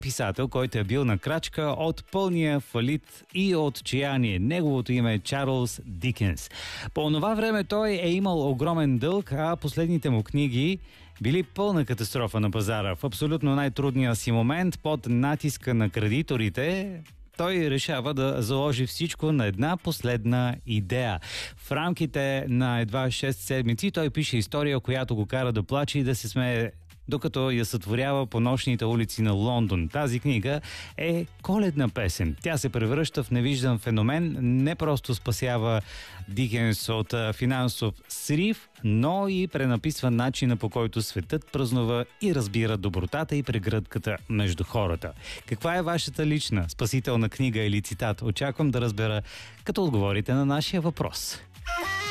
писател, който е бил на крачка от пълния фалит и отчаяние. Неговото име е Чарлз Дикенс. По това време той е имал огромен дълг, а последните му книги били пълна катастрофа на пазара. В абсолютно най-трудния си момент, под натиска на кредиторите, той решава да заложи всичко на една последна идея. В рамките на едва 6 седмици той пише история, която го кара да плаче и да се смее, докато я сътворява по нощните улици на Лондон. Тази книга е коледна песен. Тя се превръща в невиждан феномен, не просто спасява Дикенс от финансов срив, но и пренаписва начина, по който светът празнува и разбира добротата и прегръдката между хората. Каква е вашата лична спасителна книга или цитат? Очаквам да разбера, като отговорите на нашия въпрос.